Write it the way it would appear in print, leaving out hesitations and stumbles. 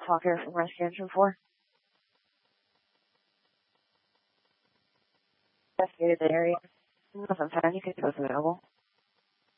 Talker from Rescue Engine 4. Investigated the area. Nothing found. You could go available.